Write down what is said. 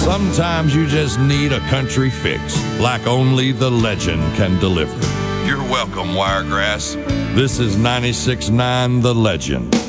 Sometimes you just need a country fix, like only the legend can deliver. You're welcome, Wiregrass. This is 96.9 The Legend.